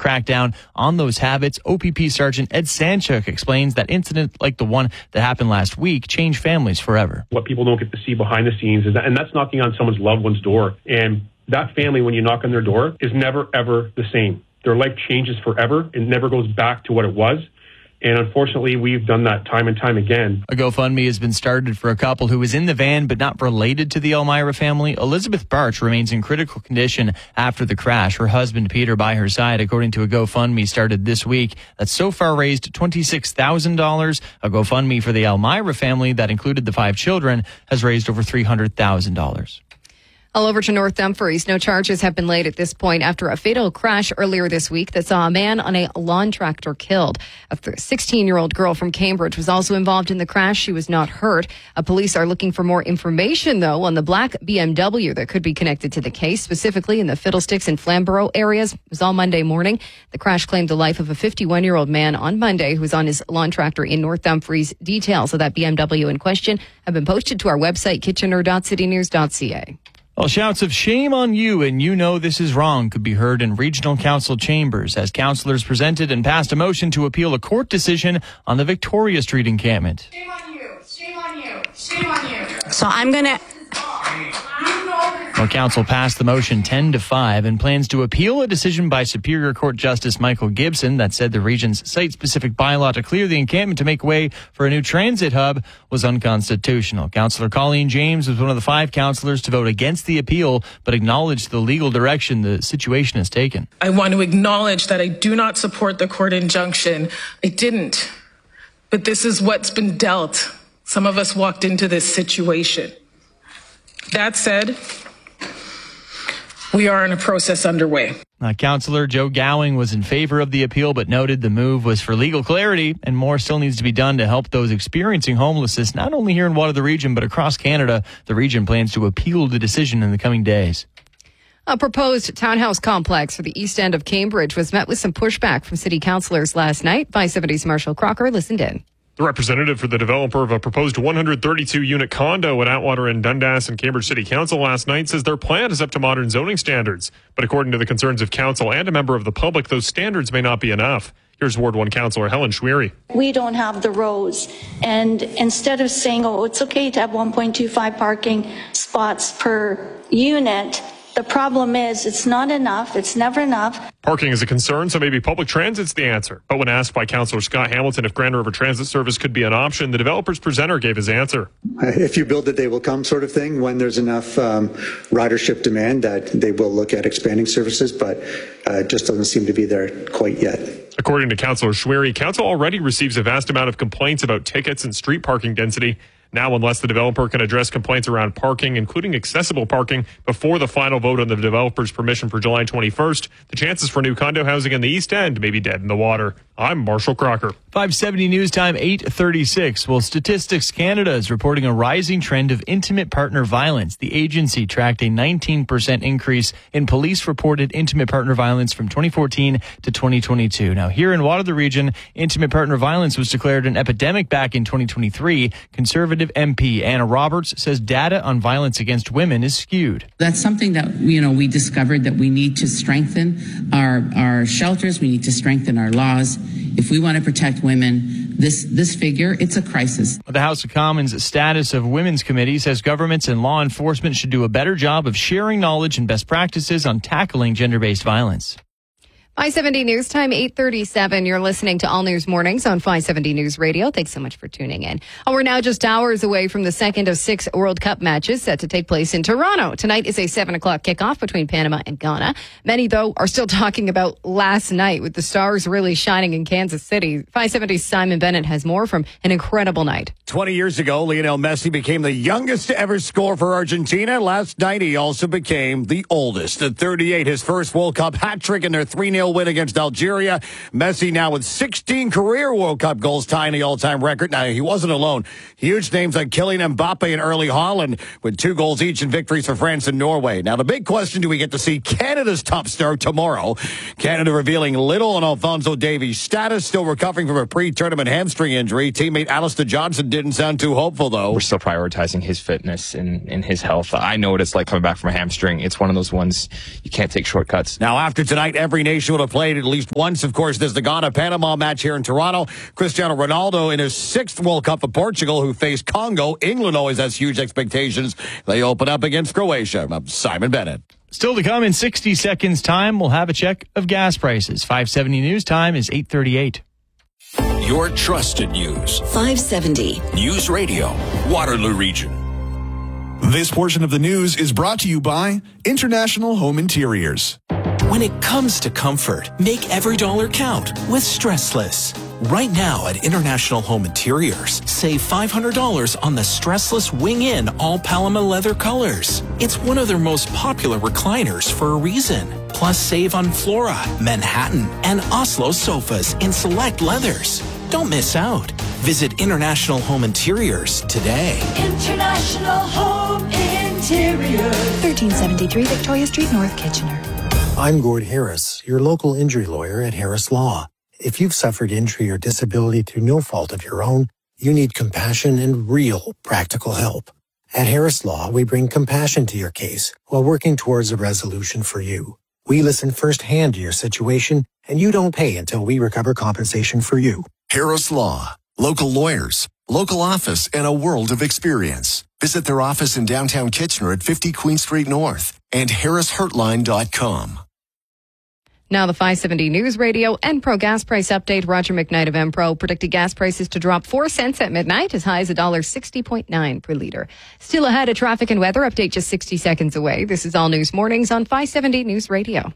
crack down on those habits. OPP Sergeant Ed Sanchuk explains that incidents like the one that happened last week change families forever. What people don't get to see behind the scenes is that, and that's knocking on someone's loved one's door. And that family, when you knock on their door, is never, ever the same. Their life changes forever. It never goes back to what it was. And unfortunately, we've done that time and time again. A GoFundMe has been started for a couple who was in the van but not related to the Elmira family. Elizabeth Barch remains in critical condition after the crash. Her husband, Peter, by her side, according to a GoFundMe started this week, that's so far raised $26,000. A GoFundMe for the Elmira family that included the 5 children has raised over $300,000. All over to North Dumfries. No charges have been laid at this point after a fatal crash earlier this week that saw a man on a lawn tractor killed. A 16-year-old girl from Cambridge was also involved in the crash. She was not hurt. Police are looking for more information, though, on the black BMW that could be connected to the case, specifically in the Fiddlesticks and Flamborough areas. It was all Monday morning. The crash claimed the life of a 51-year-old man on Monday who was on his lawn tractor in North Dumfries. Details of that BMW in question have been posted to our website, kitchener.citynews.ca. Well, shouts of shame on you and you know this is wrong could be heard in regional council chambers as councillors presented and passed a motion to appeal a court decision on the Victoria Street encampment. Shame on you. Shame on you. Shame on you. So I'm going to... Well, council passed the motion 10-5 and plans to appeal a decision by Superior Court Justice Michael Gibson that said the region's site-specific bylaw to clear the encampment to make way for a new transit hub was unconstitutional. Councillor Colleen James was one of the 5 councillors to vote against the appeal, but acknowledged the legal direction the situation has taken. I want to acknowledge that I do not support the court injunction. I didn't. But this is what's been dealt. Some of us walked into this situation. That said, we are in a process underway. Councillor Joe Gowing was in favor of the appeal, but noted the move was for legal clarity and more still needs to be done to help those experiencing homelessness, not only here in Waterloo region, but across Canada. The region plans to appeal the decision in the coming days. A proposed townhouse complex for the east end of Cambridge was met with some pushback from city councillors last night. 570's Marshall Crocker listened in. The representative for the developer of a proposed 132-unit condo at Atwater and Dundas and Cambridge City Council last night says their plan is up to modern zoning standards. But according to the concerns of council and a member of the public, those standards may not be enough. Here's Ward 1 Councillor Helen Schwery. We don't have the rows. And instead of saying, oh, it's okay to have 1.25 parking spots per unit, the problem is it's not enough. It's never enough. Parking is a concern, so maybe public transit's the answer. But when asked by Councillor Scott Hamilton if Grand River Transit Service could be an option, the developer's presenter gave his answer. If you build it, they will come sort of thing. When there's enough ridership demand, that they will look at expanding services, but it just doesn't seem to be there quite yet. According to Councillor Schwery, Council already receives a vast amount of complaints about tickets and street parking density. Now, unless the developer can address complaints around parking, including accessible parking, before the final vote on the developer's permission for July 21st, the chances for new condo housing in the East End may be dead in the water. I'm Marshall Crocker. 570 News Time, 8:36. Well, Statistics Canada is reporting a rising trend of intimate partner violence. The agency tracked a 19% increase in police-reported intimate partner violence from 2014 to 2022. Now, here in Waterloo region, intimate partner violence was declared an epidemic back in 2023. Conservative MP Anna Roberts says data on violence against women is skewed. That's something that, we discovered that we need to strengthen our shelters. We need to strengthen our laws. If we want to protect women, this figure, it's a crisis. The House of Commons Status of Women's Committee says governments and law enforcement should do a better job of sharing knowledge and best practices on tackling gender-based violence. 570 News Time, 8:37. You're listening to All News Mornings on 570 News Radio. Thanks so much for tuning in. We're now just hours away from the second of 6 World Cup matches set to take place in Toronto. Tonight is a 7 o'clock kickoff between Panama and Ghana. Many, though, are still talking about last night with the stars really shining in Kansas City. 570's Simon Bennett has more from an incredible night. 20 years ago, Lionel Messi became the youngest to ever score for Argentina. Last night, he also became the oldest. At 38, his first World Cup hat-trick in their 3-0 win against Algeria. Messi now with 16 career World Cup goals, tying the all-time record. Now, he wasn't alone. Huge names like Kylian Mbappe and Erling Haaland with 2 goals each in victories for France and Norway. Now, the big question, do we get to see Canada's top star tomorrow? Canada revealing little on Alphonso Davies' status, still recovering from a pre-tournament hamstring injury. Teammate Alistair Johnson didn't sound too hopeful, though. We're still prioritizing his fitness and his health. I know what it's like coming back from a hamstring. It's one of those ones you can't take shortcuts. Now, after tonight, every nation will have played at least once. Of course, there's the Ghana-Panama match here in Toronto. Cristiano Ronaldo in his 6th World Cup for Portugal, who faced Congo. England always has huge expectations. They open up against Croatia. I'm Simon Bennett. Still to come in 60 seconds time, we'll have a check of gas prices. 570 News Time is 8:38. Your trusted news. 570 News Radio, Waterloo Region. This portion of the news is brought to you by International Home Interiors. When it comes to comfort, make every dollar count with Stressless. Right now at International Home Interiors, save $500 on the Stressless Wing-In all Paloma leather colors. It's one of their most popular recliners for a reason. Plus save on Flora, Manhattan, and Oslo sofas in select leathers. Don't miss out. Visit International Home Interiors today. International Home Interiors. 1373 Victoria Street, North Kitchener. I'm Gord Harris, your local injury lawyer at Harris Law. If you've suffered injury or disability through no fault of your own, you need compassion and real practical help. At Harris Law, we bring compassion to your case while working towards a resolution for you. We listen firsthand to your situation, and you don't pay until we recover compensation for you. Harris Law. Local lawyers, local office, and a world of experience. Visit their office in downtown Kitchener at 50 Queen Street North and harrishurtline.com. Now the 570 News Radio Enpro gas price update. Roger McKnight of Enpro predicted gas prices to drop 4 cents at midnight, as high as $1.60.9 per litre. Still ahead, a traffic and weather update just 60 seconds away. This is All News Mornings on 570 News Radio.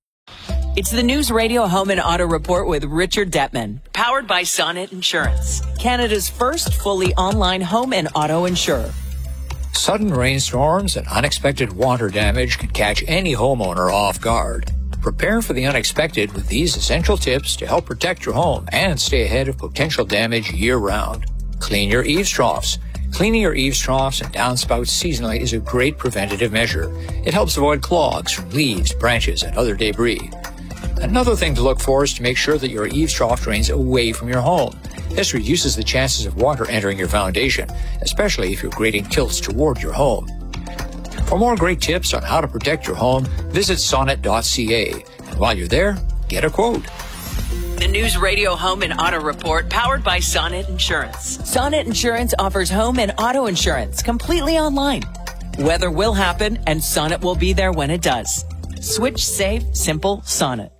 It's the News Radio Home and Auto Report with Richard Detman, powered by Sonnet Insurance, Canada's first fully online home and auto insurer. Sudden rainstorms and unexpected water damage can catch any homeowner off guard. Prepare for the unexpected with these essential tips to help protect your home and stay ahead of potential damage year-round. Clean your eaves troughs. Cleaning your eaves troughs and downspouts seasonally is a great preventative measure. It helps avoid clogs from leaves, branches, and other debris. Another thing to look for is to make sure that your eaves trough drains away from your home. This reduces the chances of water entering your foundation, especially if your grading tilts toward your home. For more great tips on how to protect your home, visit sonnet.ca. And while you're there, get a quote. The News Radio Home and Auto Report, powered by Sonnet Insurance. Sonnet Insurance offers home and auto insurance completely online. Weather will happen, and Sonnet will be there when it does. Switch, save, simple, Sonnet.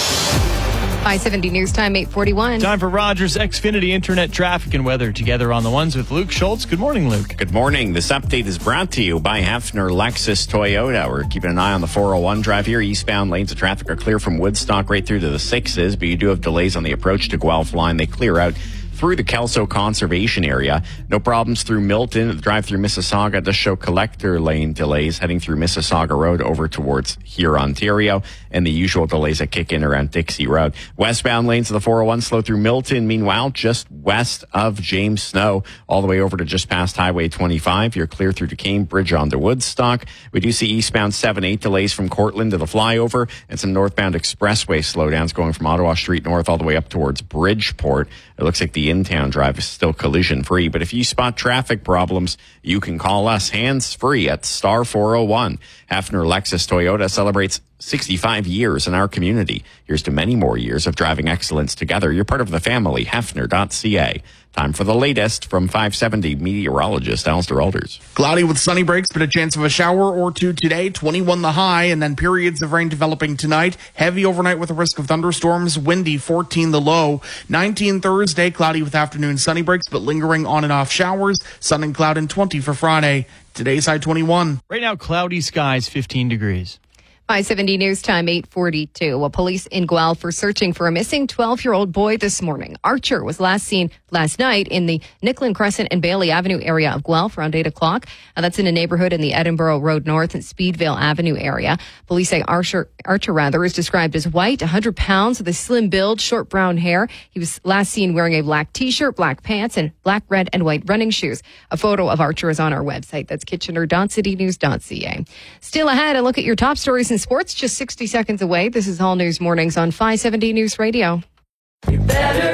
570 News Time, 8:41. Time for Rogers Xfinity Internet Traffic and Weather. Together on the ones with Luke Schultz. Good morning, Luke. Good morning. This update is brought to you by Hefner Lexus Toyota. We're keeping an eye on the 401 drive here. Eastbound lanes of traffic are clear from Woodstock right through to the 6s, but you do have delays on the approach to Guelph line. They clear out through the Kelso Conservation Area. No problems through Milton. The drive through Mississauga does show collector lane delays heading through Mississauga Road over towards here, Ontario, and the usual delays that kick in around Dixie Road. Westbound lanes of the 401 slow through Milton. Meanwhile, just west of James Snow, all the way over to just past Highway 25. You're clear through to Cambridge on the Woodstock. We do see eastbound 7-8 delays from Cortland to the flyover, and some northbound expressway slowdowns going from Ottawa Street North all the way up towards Bridgeport. It looks like the in-town drive is still collision-free, but if you spot traffic problems, you can call us hands-free at star 401. Hefner Lexus Toyota celebrates 65 years in our community. Here's to many more years of driving excellence together. You're part of the family. Hefner.ca. Time for the latest from 570 meteorologist Alistair Alders. Cloudy with sunny breaks, but a chance of a shower or two today. 21 the high, and then periods of rain developing tonight. Heavy overnight with a risk of thunderstorms. Windy, 14 the low. 19 Thursday, cloudy with afternoon sunny breaks, but lingering on and off showers. Sun and cloud and 20 for Friday. Today's high 21. Right now, cloudy skies, 15 degrees. 570 News Time, 8:42. Police in Guelph are searching for a missing 12-year-old boy this morning. Archer was last seen last night in the Nicklin Crescent and Bailey Avenue area of Guelph around 8 o'clock. That's in a neighborhood in the Edinburgh Road North and Speedvale Avenue area. Police say Archer is described as white, 100 pounds, with a slim build, short brown hair. He was last seen wearing a black T-shirt, black pants, and black, red, and white running shoes. A photo of Archer is on our website. That's kitchener.citynews.ca. Still ahead, a look at your top stories in sports just 60 seconds away. This is All News Mornings on 570 News Radio. You're better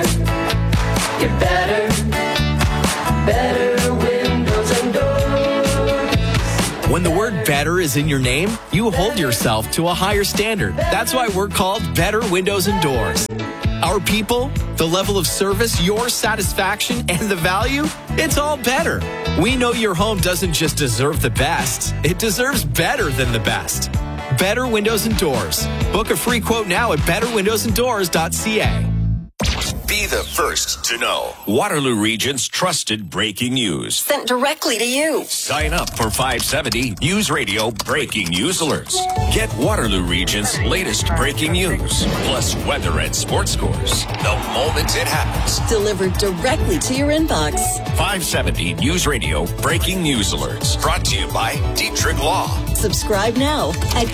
windows and doors. When the word better is in your name, you hold yourself to a higher standard. That's why we're called Better Windows and Doors. Our people, the level of service, your satisfaction, and the value, it's all better. We know your home doesn't just deserve the best, it deserves better than the best. Better Windows and Doors. Book a free quote now at betterwindowsanddoors.ca. Be the first to know. Waterloo Region's trusted breaking news. Sent directly to you. Sign up for 570 News Radio Breaking News Alerts. Get Waterloo Region's latest breaking news, plus weather and sports scores the moment it happens. Delivered directly to your inbox. 570 News Radio Breaking News Alerts. Brought to you by Dietrich Law. Subscribe now at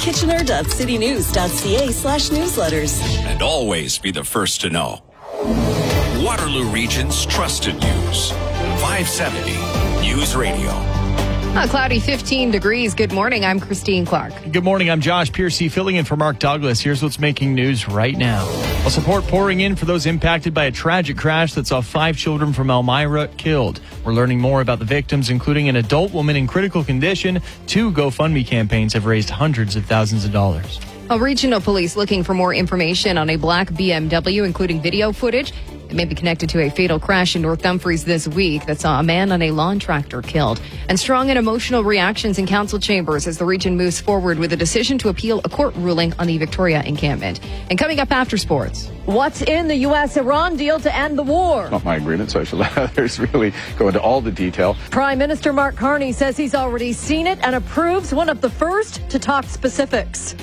kitchener.citynews.ca/newsletters. And always be the first to know. Waterloo Region's trusted news. 570 News Radio. Cloudy 15 degrees. Good morning. I'm Christine Clark. Good morning. I'm Josh Piercy filling in for Mark Douglas. Here's what's making news right now. A support pouring in for those impacted by a tragic crash that saw 5 children from Elmira killed. We're learning more about the victims, including an adult woman in critical condition. 2 GoFundMe campaigns have raised hundreds of thousands of dollars. Regional police looking for more information on a black BMW, including video footage. It may be connected to a fatal crash in North Dumfries this week that saw a man on a lawn tractor killed. And strong and emotional reactions in council chambers as the region moves forward with a decision to appeal a court ruling on the Victoria encampment. And coming up after sports. What's in the U.S.-Iran deal to end the war? It's not my agreement, so I should let others really go into all the detail. Prime Minister Mark Carney says he's already seen it and approves, one of the first to talk specifics.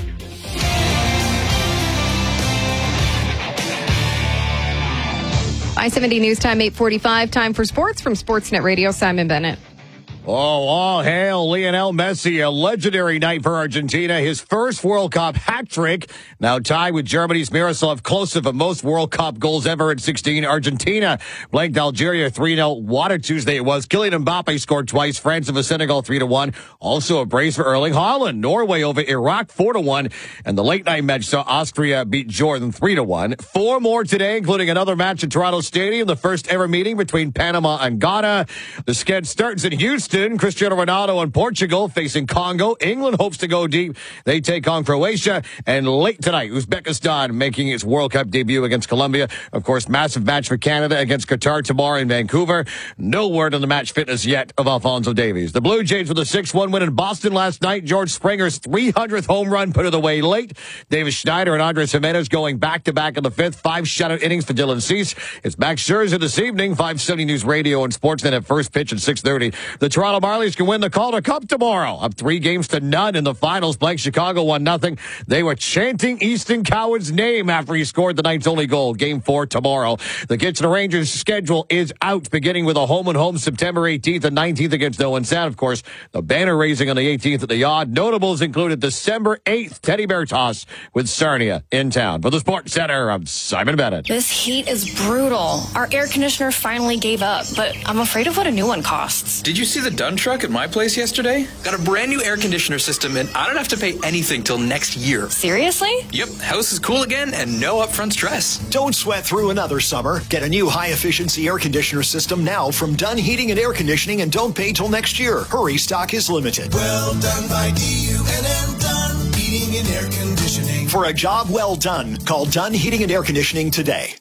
I-70 News Time, 8:45. Time for sports from Sportsnet Radio. Simon Bennett. Oh, all hail Lionel Messi, a legendary night for Argentina. His first World Cup hat trick, now tied with Germany's Miroslav Klose for most World Cup goals ever at 16. Argentina blanked Algeria 3-0. What a Tuesday it was. Kylian Mbappe scored twice. France over Senegal 3-1. Also a brace for Erling Haaland. Norway over Iraq 4-1. And the late night match saw Austria beat Jordan 3-1. 4 more today, including another match at Toronto Stadium, the first ever meeting between Panama and Ghana. The sked starts in Houston. Cristiano Ronaldo and Portugal facing Congo. England hopes to go deep. They take on Croatia. And late tonight, Uzbekistan making its World Cup debut against Colombia. Of course, massive match for Canada against Qatar tomorrow in Vancouver. No word on the match fitness yet of Alphonso Davies. The Blue Jays with a 6-1 win in Boston last night. George Springer's 300th home run put it away late. Davis Schneider and Andres Jimenez going back-to-back in the 5th. 5 shutout innings for Dylan Cease. It's Max Scherzer this evening. 570 News Radio and Sportsnet at first pitch at 6:30. The Toronto Marlies can win the Calder Cup tomorrow. Up 3-0 in the finals. Blank Chicago 1-0. They were chanting Easton Cowan's name after he scored the night's only goal. Game 4 tomorrow. The Kitchener Rangers schedule is out, beginning with a home-and-home September 18th and 19th against Owen Sound. Of course, the banner raising on the 18th at the Yard. Notables included December 8th Teddy Bear Toss with Sarnia in town. For the Sports Center, I'm Simon Bennett. This heat is brutal. Our air conditioner finally gave up, but I'm afraid of what a new one costs. Did you see the Dunn truck at my place yesterday? Got a brand new air conditioner system, and I don't have to pay anything till next year. Seriously? Yep, house is cool again and no upfront stress. Don't sweat through another summer. Get a new high-efficiency air conditioner system now from Dunn Heating and Air Conditioning, and don't pay till next year. Hurry, stock is limited. Well done by DUNN, Dunn Heating and Air Conditioning. For a job well done, call Dunn Heating and Air Conditioning today.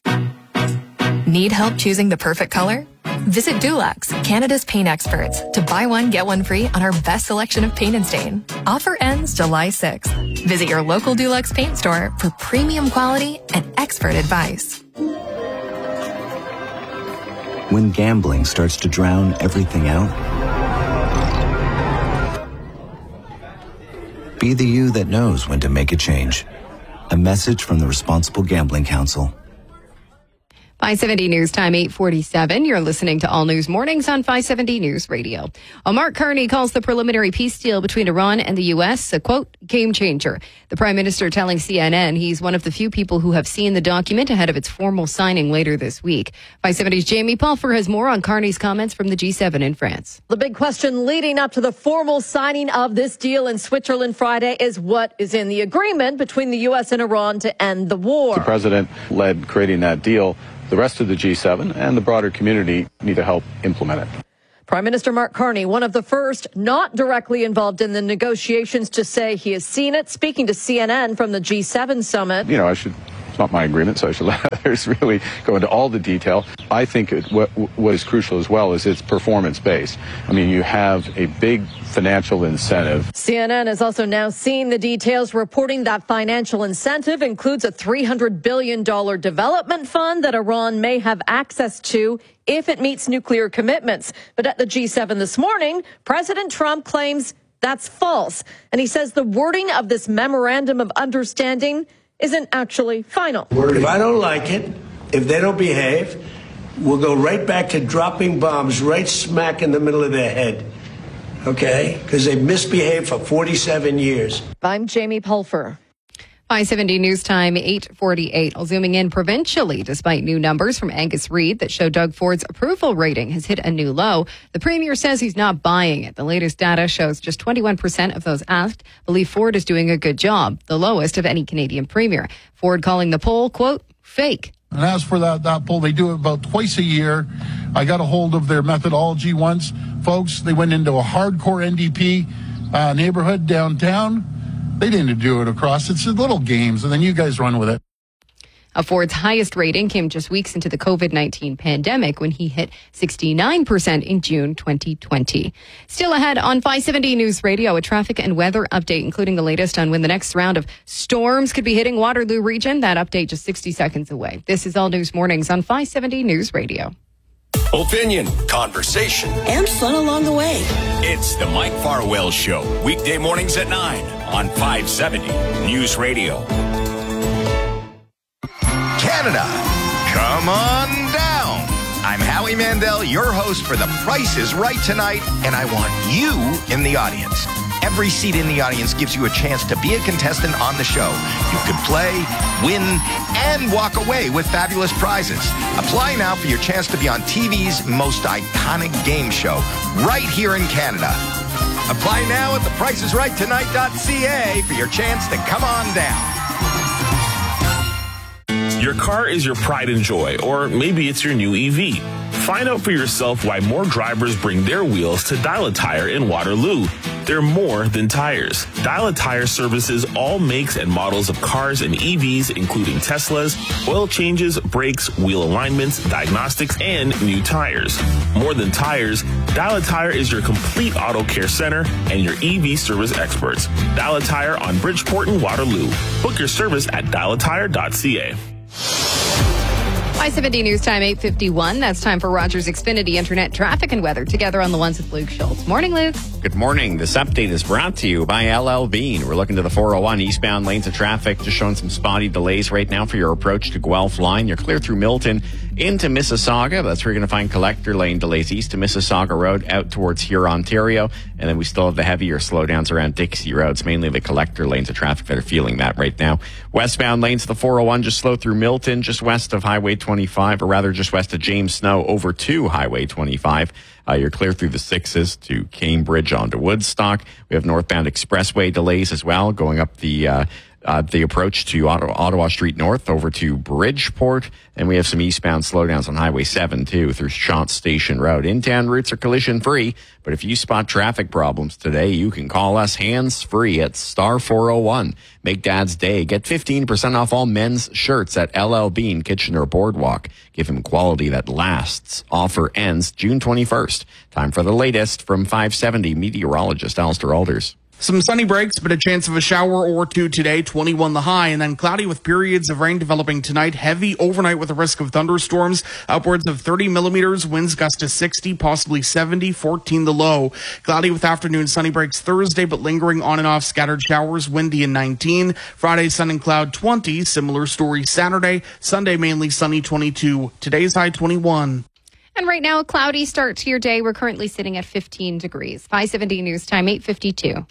Need help choosing the perfect color? Visit Dulux, Canada's paint experts, to buy one, get one free on our best selection of paint and stain. Offer ends July 6th. Visit your local Dulux paint store for premium quality and expert advice. When gambling starts to drown everything out, be the you that knows when to make a change. A message from the Responsible Gambling Council. 570 News Time, 8:47. You're listening to All News Mornings on 570 News Radio. Mark Carney calls the preliminary peace deal between Iran and the U.S. a, quote, game changer. The Prime Minister telling CNN he's one of the few people who have seen the document ahead of its formal signing later this week. 570's Jamie Pulfer has more on Carney's comments from the G7 in France. The big question leading up to the formal signing of this deal in Switzerland Friday is what is in the agreement between the U.S. and Iran to end the war. The president led creating that deal. The rest of the G7 and the broader community need to help implement it. Prime Minister Mark Carney, one of the first not directly involved in the negotiations to say he has seen it, speaking to CNN from the G7 summit. It's not my agreement, so I should let others really go into all the detail. I think what is crucial as well is it's performance-based. I mean, you have a big financial incentive. CNN has also now seen the details, reporting that financial incentive includes a $300 billion development fund that Iran may have access to if it meets nuclear commitments. But at the G7 this morning, President Trump claims that's false. And he says the wording of this memorandum of understanding isn't actually final. If I don't like it, if they don't behave, we'll go right back to dropping bombs right smack in the middle of their head. Okay? Because they've misbehaved for 47 years. I'm Jamie Pulfer. 570 News Time, 8:48. Zooming in provincially, despite new numbers from Angus Reid that show Doug Ford's approval rating has hit a new low. The Premier says he's not buying it. The latest data shows just 21% of those asked believe Ford is doing a good job, the lowest of any Canadian Premier. Ford calling the poll, quote, fake. And as for that poll, they do it about twice a year. I got a hold of their methodology once. Folks, they went into a hardcore NDP neighborhood downtown. They didn't do it across. It's little games, and then you guys run with it. Ford's highest rating came just weeks into the COVID-19 pandemic when he hit 69% in June 2020. Still ahead on 570 News Radio, a traffic and weather update, including the latest on when the next round of storms could be hitting Waterloo region. That update just 60 seconds away. This is All News Mornings on 570 News Radio. Opinion, conversation, and fun along the way. It's the Mike Farwell Show, weekday mornings at 9 on 570 News Radio. Canada, come on down. I'm Howie Mandel, your host for The Price is Right tonight, and I want you in the audience. Every seat in the audience gives you a chance to be a contestant on the show. You can play, win, and walk away with fabulous prizes. Apply now for your chance to be on TV's most iconic game show right here in Canada. Apply now at thepriceisrighttonight.ca for your chance to come on down. Your car is your pride and joy, or maybe it's your new EV. Find out for yourself why more drivers bring their wheels to Dial a Tire in Waterloo. They're more than tires. Dial a Tire services all makes and models of cars and EVs, including Teslas, oil changes, brakes, wheel alignments, diagnostics, and new tires. More than tires, Dial a Tire is your complete auto care center and your EV service experts. Dial a Tire on Bridgeport and Waterloo. Book your service at dialatire.ca. 570 News Time, 8:51. That's time for Rogers Xfinity Internet traffic and weather. Together on the ones with Luke Schultz. Morning, Luke. Good morning. This update is brought to you by LL Bean. We're looking to the 401 eastbound lanes of traffic, just showing some spotty delays right now for your approach to Guelph Line. You're clear through Milton into Mississauga. That's where you're going to find collector lane delays east to Mississauga Road out towards Huron, Ontario. And then we still have the heavier slowdowns around Dixie Road. It's mainly the collector lanes of traffic that are feeling that right now. Westbound lanes of the 401 just slow through Milton, just west of Highway 25, or rather just west of James Snow over to Highway 25. You're clear through the 6s to Cambridge onto Woodstock. We have northbound expressway delays as well, going up the approach to Ottawa Street North over to Bridgeport. And we have some eastbound slowdowns on Highway 7, too, through Chance Station Road. In-town routes are collision-free, but if you spot traffic problems today, you can call us hands-free at star 401. Make Dad's day. Get 15% off all men's shirts at LL Bean, Kitchener Boardwalk. Give him quality that lasts. Offer ends June 21st. Time for the latest from 570 meteorologist Alistair Alders. Some sunny breaks, but a chance of a shower or two today, 21 the high, and then cloudy with periods of rain developing tonight. Heavy overnight with a risk of thunderstorms, upwards of 30 millimeters, winds gust to 60, possibly 70, 14 the low. Cloudy with afternoon sunny breaks Thursday, but lingering on and off scattered showers, windy and 19. Friday, sun and cloud 20, similar story Saturday. Sunday, mainly sunny 22. Today's high 21. And right now, a cloudy start to your day. We're currently sitting at 15 degrees. 570 News Time, 8:52.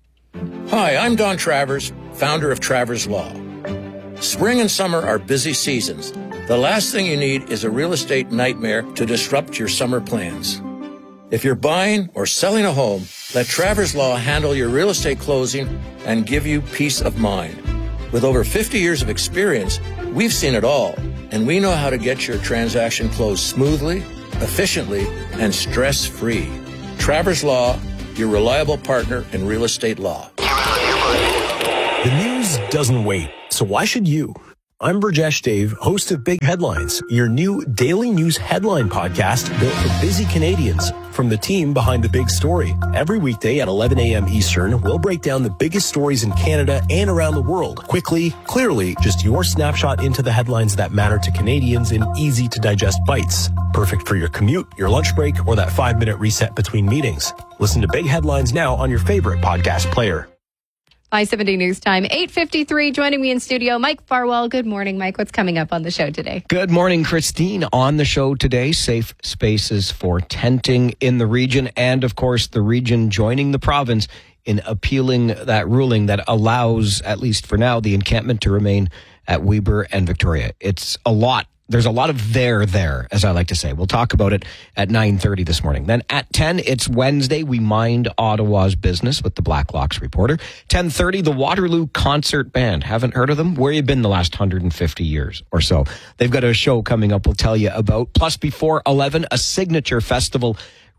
Hi, I'm Don Travers, founder of Travers Law. Spring and summer are busy seasons. The last thing you need is a real estate nightmare to disrupt your summer plans. If you're buying or selling a home, let Travers Law handle your real estate closing and give you peace of mind. With over 50 years of experience, we've seen it all, and we know how to get your transaction closed smoothly efficiently, and stress-free. Travers Law, your reliable partner in real estate law. The news doesn't wait, so why should you? I'm Burjesh Dave, host of Big Headlines, your new daily news headline podcast built for busy Canadians. From the team behind the big story. Every weekday at 11 a.m. Eastern, we'll break down the biggest stories in Canada and around the world. Quickly, clearly, just your snapshot into the headlines that matter to Canadians in easy-to-digest bites. Perfect for your commute, your lunch break, or that 5-minute reset between meetings. Listen to Big Headlines now on your favorite podcast player. 570 News Time, 8:53. Joining me in studio, Mike Farwell. Good morning, Mike. What's coming up on the show today? Good morning, Christine. On the show today, safe spaces for tenting in the region, and of course, the region joining the province in appealing that ruling that allows, at least for now, the encampment to remain at Weber and Victoria. It's a lot. There's a lot of there, as I like to say. We'll talk about it at 9:30 this morning. Then at 10, it's Wednesday. We mind Ottawa's business with the Blacklocks reporter. 10:30, the Waterloo Concert Band. Haven't heard of them? Where you been the last 150 years or so? They've got a show coming up we'll tell you about. Plus, before 11, a signature festival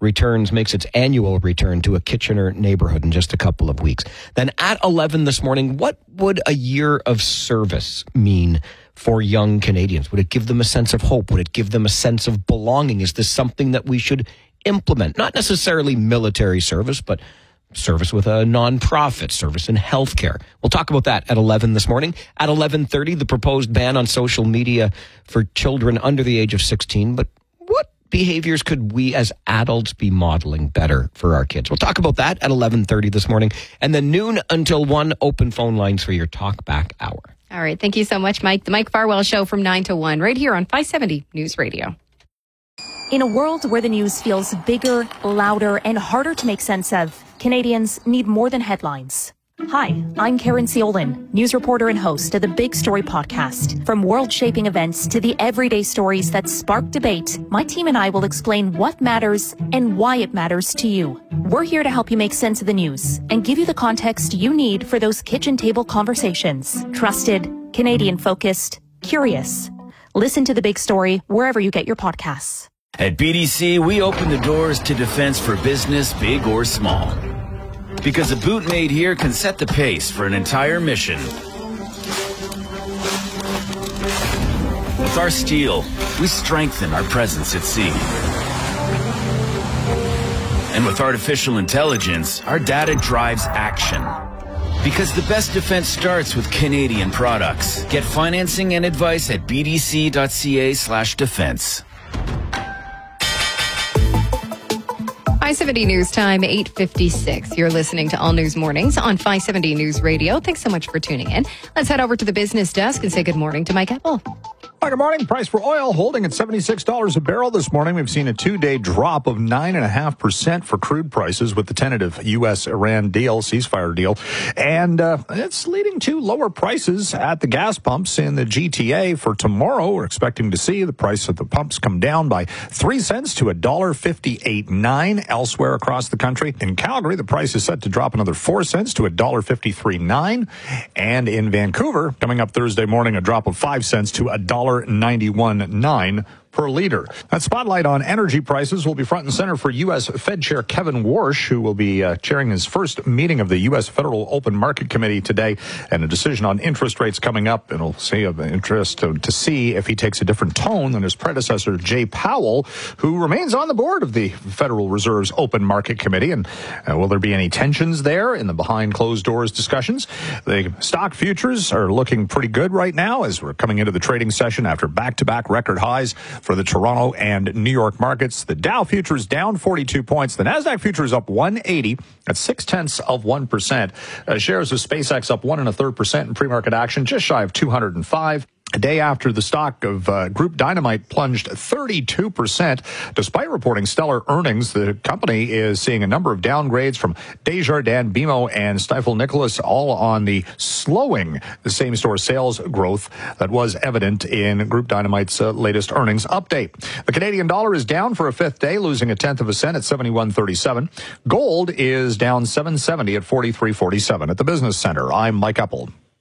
makes its annual return to a Kitchener neighborhood in just a couple of weeks. Then at 11 this morning, what would a year of service mean for young Canadians? Would it give them a sense of hope? Would it give them a sense of belonging? Is this something that we should implement? Not necessarily military service, but service with a nonprofit, service in healthcare. We'll talk about that at 11 this morning. At 11:30, the proposed ban on social media for children under the age of 16. But what behaviors could we as adults be modeling better for our kids? We'll talk about that at 11:30 this morning. And then noon until 1, open phone lines for your Talk Back Hour. All right. Thank you so much, Mike. The Mike Farwell Show from 9 to 1 right here on 570 News Radio. In a world where the news feels bigger, louder, and harder to make sense of, Canadians need more than headlines. Hi, I'm Karen Ciolin, news reporter and host of the Big Story podcast. From world-shaping events to the everyday stories that spark debate, my team and I will explain what matters and why it matters to you. We're here to help you make sense of the news and give you the context you need for those kitchen table conversations. Trusted, Canadian-focused, curious. Listen to The Big Story wherever you get your podcasts. At BDC, we open the doors to defense for business, big or small. Because a boot made here can set the pace for an entire mission. With our steel, we strengthen our presence at sea. And with artificial intelligence, our data drives action. Because the best defense starts with Canadian products. Get financing and advice at bdc.ca/defense. 570 News Time, 8:56. You're listening to All News Mornings on 570 News Radio. Thanks so much for tuning in. Let's head over to the business desk and say good morning to Mike Apple. Hi, good morning. Price for oil holding at $76 a barrel this morning. We've seen a 2-day drop of 9.5% for crude prices with the tentative U.S.-Iran deal, ceasefire deal. And it's leading to lower prices at the gas pumps in the GTA for tomorrow. We're expecting to see the price of the pumps come down by 3 cents to $1.58.9 elsewhere across the country. In Calgary, the price is set to drop another 4 cents to $1.53.9. And in Vancouver, coming up Thursday morning, a drop of 5 cents to $1.91.9 per liter. That spotlight on energy prices will be front and center for U.S. Fed Chair Kevin Warsh, who will be chairing his first meeting of the U.S. Federal Open Market Committee today, and a decision on interest rates coming up. And it'll see of interest to see if he takes a different tone than his predecessor, Jay Powell, who remains on the board of the Federal Reserve's Open Market Committee. And will there be any tensions there in the behind closed doors discussions? The stock futures are looking pretty good right now as we're coming into the trading session after back-to-back record highs for the Toronto and New York markets. The Dow futures down 42 points. The NASDAQ futures up 180 at 0.6%. Shares of SpaceX up 1 1/3% in pre-market action, just shy of 205. A day after the stock of Group Dynamite plunged 32%. Despite reporting stellar earnings, the company is seeing a number of downgrades from Desjardins, BMO, and Stifel Nicolaus, all on the slowing the same-store sales growth that was evident in Group Dynamite's latest earnings update. The Canadian dollar is down for a fifth day, losing 1/10 of a cent at 71.37. Gold is down 7.70 at 43.47. At the Business Center, I'm Mike Apple.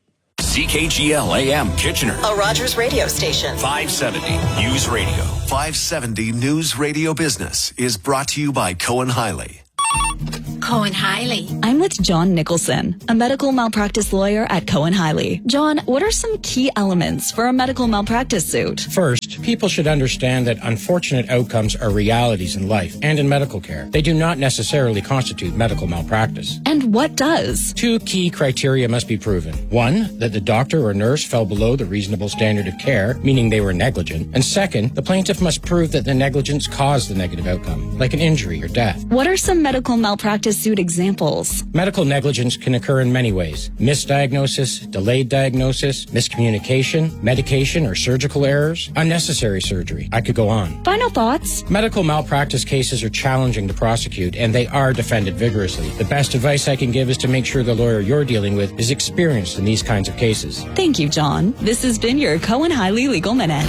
CKGL AM Kitchener. A Rogers radio station. 570 News Radio. 570 News Radio Business is brought to you by Cohen Hiley. Cohen Hiley. I'm with John Nicholson, a medical malpractice lawyer at Cohen Hiley. John, what are some key elements for a medical malpractice suit? First, people should understand that unfortunate outcomes are realities in life and in medical care. They do not necessarily constitute medical malpractice. And what does? 2 key criteria must be proven. 1, that the doctor or nurse fell below the reasonable standard of care, meaning they were negligent. And second, the plaintiff must prove that the negligence caused the negative outcome, like an injury or death. What are some medical malpractice suit examples? Medical negligence can occur in many ways. Misdiagnosis, delayed diagnosis, miscommunication, medication or surgical errors, unnecessary surgery. I could go on. Final thoughts? Medical malpractice cases are challenging to prosecute, and they are defended vigorously. The best advice I can give is to make sure the lawyer you're dealing with is experienced in these kinds of cases. Thank you, John. This has been your Cohen Hiley Legal Minute.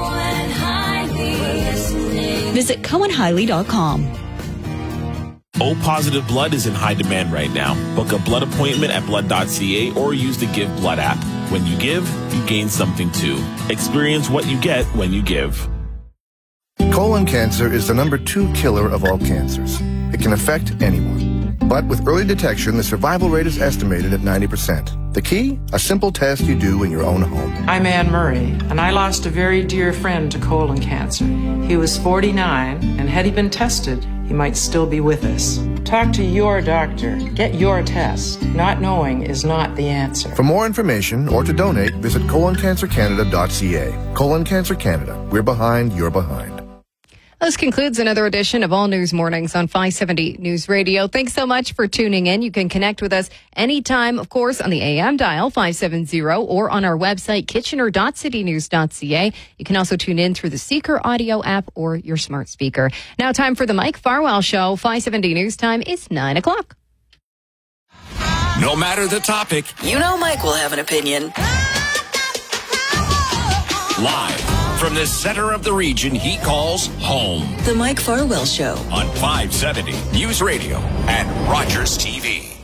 Visit CohenHiley.com. O positive blood is in high demand right now. Book a blood appointment at blood.ca or use the Give Blood app. When you give, you gain something too. Experience what you get when you give. Colon cancer is the number 2 killer of all cancers. It can affect anyone. But with early detection, the survival rate is estimated at 90%. The key? A simple test you do in your own home. I'm Anne Murray, and I lost a very dear friend to colon cancer. He was 49, and had he been tested, he might still be with us. Talk to your doctor. Get your test. Not knowing is not the answer. For more information or to donate, visit coloncancercanada.ca. Colon Cancer Canada. We're behind, you're behind. This concludes another edition of All News Mornings on 570 News Radio. Thanks so much for tuning in. You can connect with us anytime, of course, on the AM dial 570 or on our website, kitchener.citynews.ca. You can also tune in through the Seeker audio app or your smart speaker. Now time for the Mike Farwell Show. 570 News Time is 9 o'clock. No matter the topic, You know Mike will have an opinion. live from the center of the region he calls home. The Mike Farwell Show. On 570 News Radio and Rogers TV.